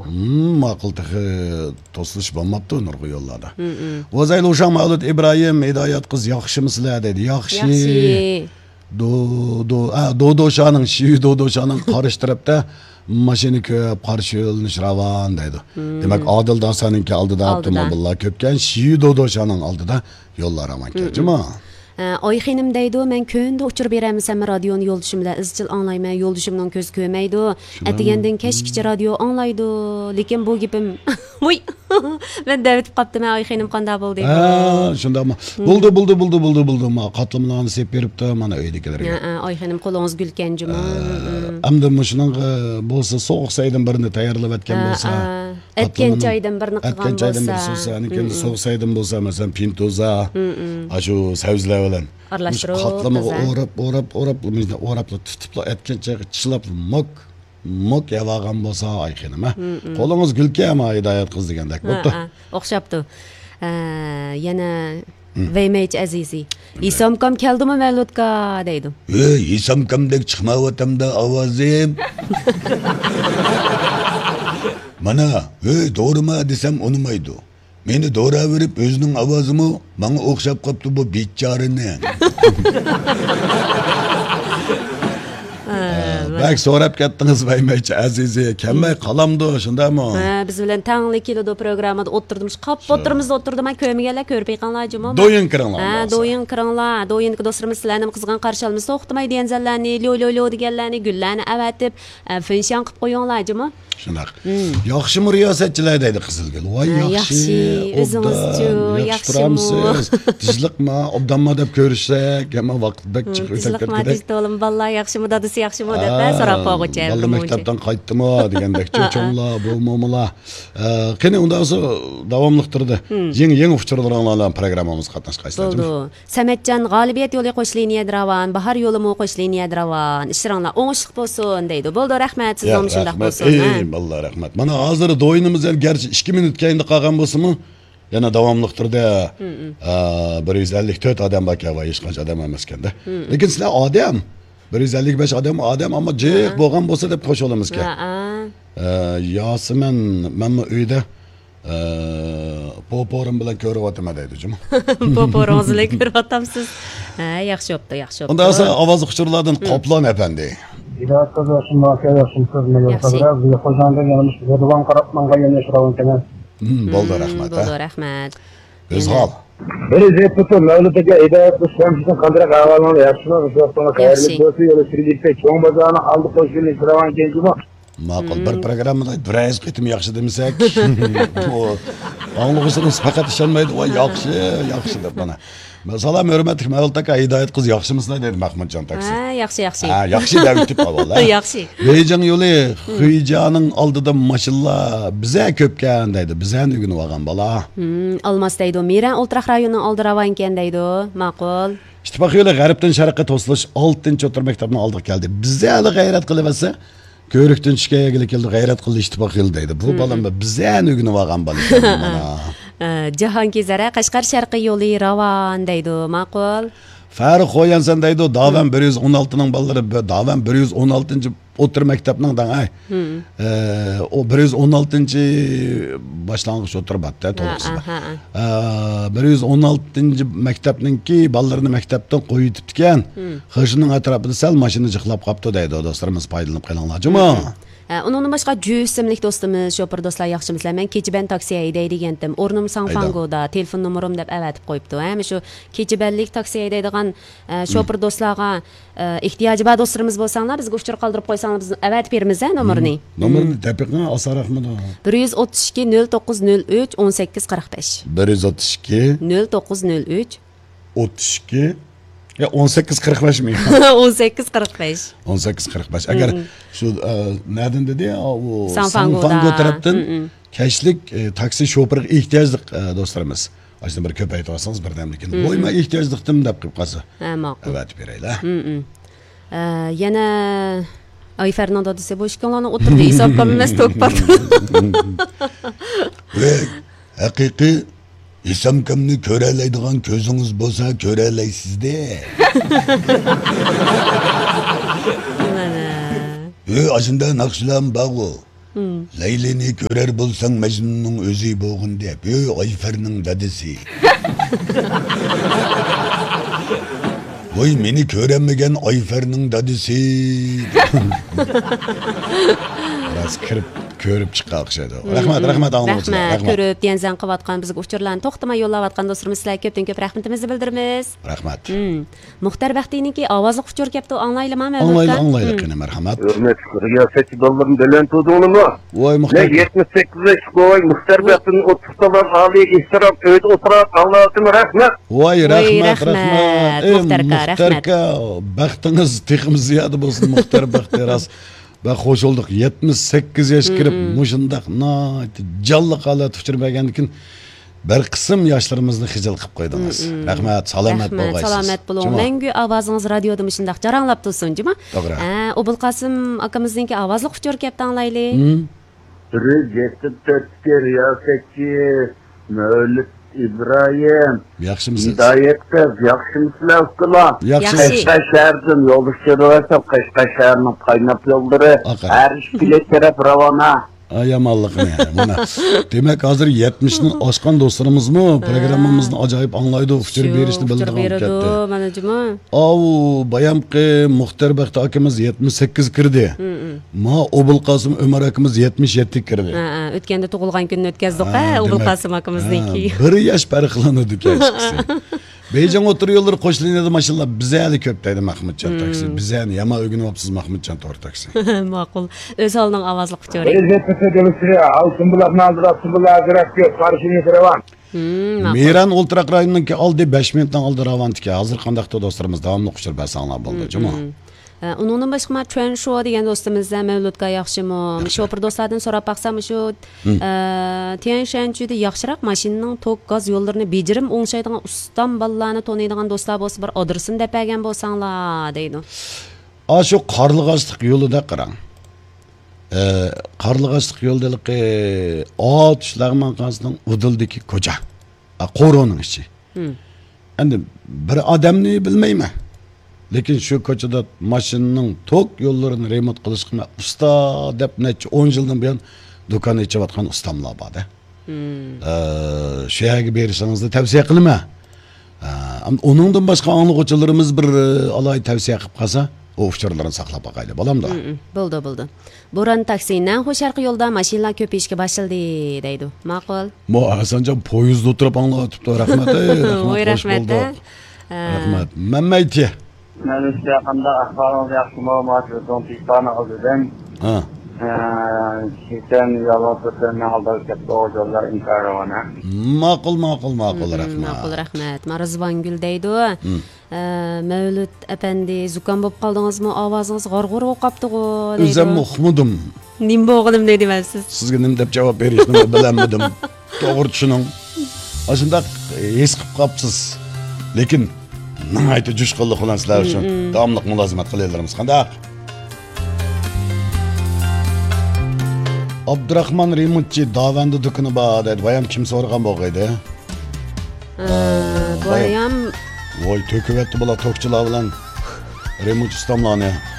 Ma'qul to'silish bo'lmabdi nurg'i yo'lladi. O'zayli o'sha Mavlud Ibrohim Hidoyat qiz yaxshimisizlar dedi. Yaxshi. Dodoshaning Dodoshaning qarish tarafda mashina ko'p, qarshi yo'linish ravon deydi. Demak, Odil Dosaninki oldida avtomobillar ko'pkan, Dodoshaning oldida yo'llar ravon keldi-mi? Oyxenim deydi, men ko'nda uchirib beramisam radioni yo'ldishim bilan izchil anglayman, yo'ldishimning ko'z ko'maydi. Atigandan kechgacha radio anglaydi, lekin bu gapim voy. Men davetib qopdim, oyxenim qanday bo'ldi? Shundami? Bo'ldi. Ma qatlamlarni sep beribdi, mana uydagilarga. Oyxenim qo'lingiz gulkanjimi? Hamda mushuning bo'lsa so'q saydan birini tayyorlab atgan bo'lsa, atgan joydan birini qilgan bo'lsa, lekin so'q saydan bo'lsa, masalan, pintoza, ashu savzlar bilan aralashtirib, qatlamaga o'rab tutib atgan joyga chishlab mok yavagan bo'lsa ayqenim, qo'lingiz gulkami Hidoyat qiz degandek bo'pti. O'xshabdi. Yana Veymech Azizi. Isamkam keldimi Mavludga deydi. Isamkamdek chiqmayaptimda ovozim. Mana, to'g'rimi desam unmaydi. Meni doğra verip özünün avazımı bana okşap kaptı bu biçarını. Belki sorap kattınız Veymech Azizi. Kemmay qalamdı şunda mı? Biz bilen tangli kilodo programada oturdum. Qap oturumuzda oturdum. Ben kömügeler körpey qanlacımı. Doyun kırınlar. Doyun kırınlar. Doyun ki dostlarımız sizlerine kızgan karşılığımızda oxtumay diyenzellerini, lo diyenlerini, güllerini evetip, fınşan qıp koyunlacımı. Şunak. Yaxşı mı riyasetçiler deydi Qizilgul? Vay yaxşı. Özünüzçü, yaxşı mı? Tizlik mi? Obdan mı dep görüşsek? Ama vakit bek çık. Tizlik mi? Tizlik oğlum. Vallahi yaxşı mı? Dadısı yaxşı mı? Dep sorap qoğucu. Vallahi mektepten qaytdı mı? Degендek. Çoğunla, bulmamla. Kene ondan sonra davamlıktırdı. Yeni uçurduranlarla programımız katnaşqaysılar. Buldu. Sametcan galibiyet yolu qo'shiliniya dravan, bahar yolu mu qo'shiliniya dravan. İştiranlar oңuşluq bolsun deydi. Buldu, rahmat. Siz onu şundaq bolsun. Allah rahmat. Mana hazır doyunumuz gerçi 2 minut kayında qalgan bolsa-mı? Yana davamlıqtırda 154 adam bakava hech qancha adam emaskanda. Lekin sizlar odam 155 odam amma jiq bo'lgan bo'lsa deb qo'shilamiz ki. Yosimin menmi uyda poporim bilan ko'ryapman deydi-jim. Poporingiz bilan ko'ryapsiz. Yaxshi bo'pti, yaxshi bo'pti. Unda esa ovoz quchurlardan Qoplon efendi. Hidoyat qiz yoshimda yaxshi so'zni yo'qotib, xo'janda yanimiz Rıdvan Qarapmanga yana shiravan ekan. Bo'ldi, rahmat. Bo'ldi, rahmat. O'zg'al. Bir zepti Mavludga Hidoyat qiz hamsidan qanday ahvolni yaxshimi, o'zbekistonga qayerlik bo'lsa, yo'l Sridikda cho'ng bozorni oldi qo'shilni shiravan ekan-ku. Ma'qul bir programmada biroz qitim yaxshi demasak, o'g'lingizning faqat ishonmaydi, voy yaxshi deb mana. Masalan, hurmatli Mavlud aka Hidoyat qiz yaxshimisizlar dedi Mahmudjon taksi. Yaxshi. Yaxshi deb aytib qoldi. Yaxshi. Beyjing yo'li Xuijaning oldida mashinalar biza ko'pkan deydi. Bizani uyini olgan bola. Olmas deydi. Miran Ultraq rayonining oldi ravan ekan deydi. Ma'qul. İttifoq yo'li g'arbdan sharqqa to'silish 6-o'tir maktabning oldiga keldi. Bizani g'ayrat qilibsa ko'rikdan tushgan keldi g'ayrat qildi ittifoq yo'li deydi. Bu bolam bizani uyini olgan bola. Jahongir Qashqar sharqiy yo'li ravan deydi. Ma'qul. Farq qo'yansan deydi. Davan 116ning bolalari Davan 116-o'tir maktabning dangay. O 116-boshlang'ich o'tir batda to'g'risida. 116-maktabningki bolalarini maktabdan qo'yib ketgan. Xishining atrofida sal mashina jiqlab qopti deydi. Do'stlarimiz foydalanib qo'yinglar-jimi? Onun başqa cüsümlik dostumuz, şoför dostlar yaxşımızlar. Men keçiben taksiye deydigendim. Ornum Sanfango'da telefon numarum deb əvətib qoyubdu. Hem şu keçibellik taksiye deydigan şoför dostlarga ihtiyacı var dostlarımız bolsanlar, bizga uçur qaldırıp qoysanlar biz əvətib berimiz numarını. Numarını təpiqə asaraqmı? 132 0903 1845. 132 0903 32 Ya 18.45 mi? 18.45. 18.45. Agar şu nereden dedi ya o Sanfango taraftan keşlik taksi şoförü ihtiyaclık dostlarımız. Aslında bir köpeği tutarsanız birdemlikin. Boyma ihtiyaclıktım da qıpqası. Evet bireyler. Yana Ay Fernando dese bu işkanlarına oturdu. İsap kamines tokpardı. Ve hakiki İsamkamni ko'ralaydigan ko'zingiz bo'lsa ko'ralaysizda. Ashunda naqshlam bog'u. Leylini görer bulsan Mecnun'un özü boğun diye. Ayfer'nin dedesi. Oy meni köremegen Ayfer'nin dedesi. Biraz körüp çıqqaq şeydi. Rahmat anlamızlar. Rahmat körüp denzan qıvatqan bizga uçurlarni to'xtamay yo'llayotgan do'stlarimiz sizlarga ko'pdan ko'p rahmatimizni bildiramiz. Rahmat. Muxtar Baxtiniki ovozli uçur kepti anglaylimi Anglaylı qani marhamat. Hürmet $8 bilen tutduğunu. Voy Muxtar. Ne 78 yaş koy Muxtar Baxtin 30 dolar ali istirap öyle oturup Allah'ım rahmet. Voy rahmat. Muxtarka Baxtınız teximiz ziyadi bo'lsin Muxtar Baxtiras. Ben hoş olduk. 78 yaş kirip muşundaq canlı qalat uçurmagandikin bir qism yoshlarimizni xijil qilib qo'ydingiz. Rahmat, salomat bo'lg'aysiz. Salomat bo'ling. Mengu ovozingiz radioda shundaq jaranglab tursin-jimi? To'g'ri. Obulqasim akamizningki ovozli uçur kepti anglayli. Biri 74 riyosetchi Mevlüt İbrahim. Yaxshimisiz? Hidayetler, yaxşımısınız ulan. Yaxshi. Kaşgar'dan yolu sürüyorsa Kaşgar'ın kaynap yolları. Her iş biletlere ravana. Ayamallık ne? Mana. Demek hazır 70'nin aşkan dostlarımız mı? Programımızın acayip anlaydı. Uçurup berişini bildirgan ketdi. Manajima. Bayamqi Muxtar Baxti akamiz 78 kirdi. Ma Obulqasim Ömer akamiz 77 kirdi. O'tganda tug'ilgan kunni o'tkazdik-a, Obulqasim akamizniki. Bir yaş farqlanadi kechqisi. Beyjan otur yolları qo'shiladi maşallah bize hali köp deydi Mahmudjon taksi. Bize yani yama o'ginibsiz Mahmudjon to'r taksi. Ma'qul. O'z holining ovozli quchori. Altın bulakını aldılar, altın bulağı zirak yok. Karşını sıravan. Miran Ultrak rayonunki aldı 5 minutdan aldı ravantiki. Hazır qandaqda dostlarımız davamlı quchur basanlar bo'ldi, juma. Undan boshqa Trend Show degan do'stimizdan Mavludga yaxshimi? Shopir do'stlardan so'rab baqsam shu Tian Shanchuda yaxshiroq mashinaning tok gaz yo'llarini bejirim o'ngshaydigan ustam bolalarni to'naydigan do'stlar bo'lsa bir adresini deb bergan bo'lsanglar deydi. Shu Qarlig'achliq yo'lida qarang. Qarlig'achliq yo'ldaligi ot ishlag'man qasdining udildiki ko'cha. Qo'roning ichi. Endi bir odamni bilmayman. Lekin shu ko'chada mashinaning tok yo'llarini remont qilishga usta deb necha 10 yildan buyon do'kon ichyotgan ustamlar bor. Shu yerga berishingizni tavsiya qilaman. Uningdan boshqa anglag'uvchilarimiz bir alay tavsiya qilib qolsa, o uçurlarını saqlab boqayli, bolamda. Bo'ldi. Bo'ron taksidan Xo'sharqi yo'lda mashinalar ko'payishga boshladi, deydi. Ma'qul. Mo Hasanjon poyezdda o'tirib anglatibdi, rahmat. Voy rahmat. Rahmat. Mammayti. Men o'sha yaqinda ahvolim yaxshi ma'lumotlardan pistani oldim. Şeytan yalatırsan aldığı katta ocalar inkarına. Ma'qul rahmat. Ma'qul rahmat. Marizvangul deydi. Mevlüt efendi zukam bo'lib qoldingizmi? Ovozingiz g'org'ur o'qapti-ku deydi. O'zim uqmadim. Nim bo'g'idim deydi siz. Sizga nim deb javob berishni bilmadim. To'g'ri tushuning. Ashundaq his qilib qopsiz. Lekin nihoyatda jushqinlik bilan sizlar uchun davomli mulozimat qilayveramiz. Qanday? Abdurahman remontchi davanda do'koni bor dedi. Bayam kim so'ragan bo'lg'aydi? Bayam voy to'kivetdi bular tokchilar bilan remont ustamlarni.